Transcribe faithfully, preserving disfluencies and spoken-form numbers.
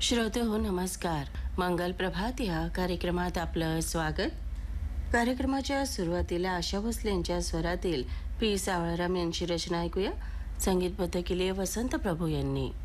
श्रोते हो नमस्कार. मंगल प्रभात या कार्यक्रमात आपलं स्वागत. कार्यक्रमाच्या सुरुवातीला आशा भोसले यांच्या स्वरातील पी सावळाराम यांची रचना ऐकूया. संगीतबद्ध केली वसंत प्रभू यांनी.